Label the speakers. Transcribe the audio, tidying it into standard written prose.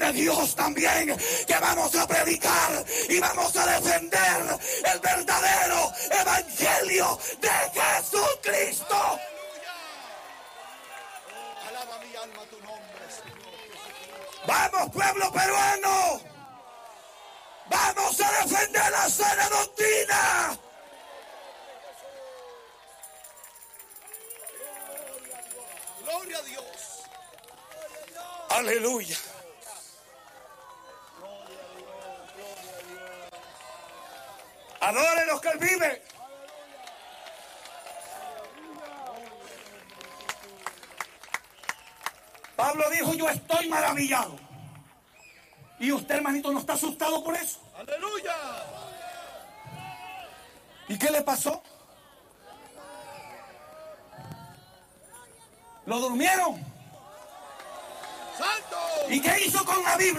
Speaker 1: de Dios también, que vamos a predicar y vamos a defender el verdadero evangelio de Jesucristo.
Speaker 2: Alaba mi alma tu nombre, Señor.
Speaker 1: Vamos, pueblo peruano, vamos a defender la sana doctrina.
Speaker 2: Gloria a Dios.
Speaker 1: Aleluya. Adoren los que Él vive. Pablo dijo, yo estoy maravillado. Y usted, hermanito, ¿no está asustado por eso?
Speaker 2: Aleluya.
Speaker 1: ¿Y qué le pasó? ¿Lo durmieron?
Speaker 2: Santo.
Speaker 1: ¿Y qué hizo con la Biblia?